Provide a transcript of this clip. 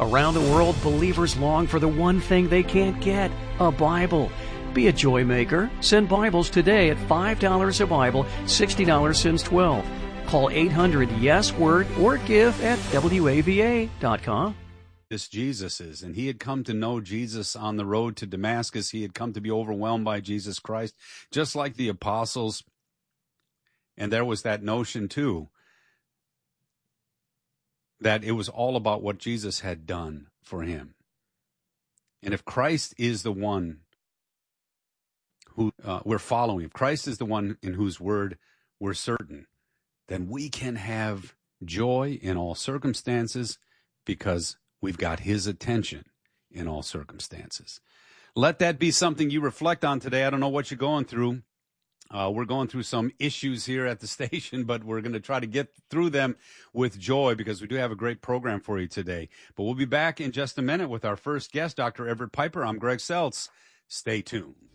Around the world, believers long for the one thing they can't get, a Bible. Be a joy maker. Send Bibles today at $5 a Bible, $60 since 12. Call 800-YES-WORD or give at WAVA.com. This Jesus is, and he had come to know Jesus on the road to Damascus. He had come to be overwhelmed by Jesus Christ, just like the apostles. And there was that notion, too, that it was all about what Jesus had done for him. And if Christ is the one who we're following, if Christ is the one in whose word we're certain, then we can have joy in all circumstances because we've got his attention in all circumstances. Let that be something you reflect on today. I don't know what you're going through. We're going through some issues here at the station, but we're going to try to get through them with joy because we do have a great program for you today. But we'll be back in just a minute with our first guest, Dr. Everett Piper. I'm Greg Seltz. Stay tuned.